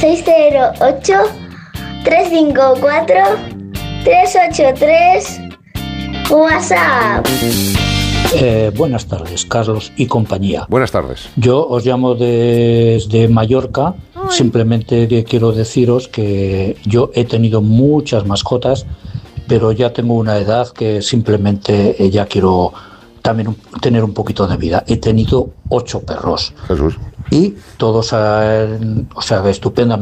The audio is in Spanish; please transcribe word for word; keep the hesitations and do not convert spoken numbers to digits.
seis cero ocho, tres cinco cuatro, tres ocho tres. WhatsApp. Eh, buenas tardes, Carlos y compañía. Buenas tardes. Yo os llamo desde Mallorca. Ay. Simplemente quiero deciros que yo he tenido muchas mascotas, pero ya tengo una edad que simplemente ya quiero también un, tener un poquito de vida. He tenido ocho perros. Jesús. Y todos, eh, o sea, estupendamente.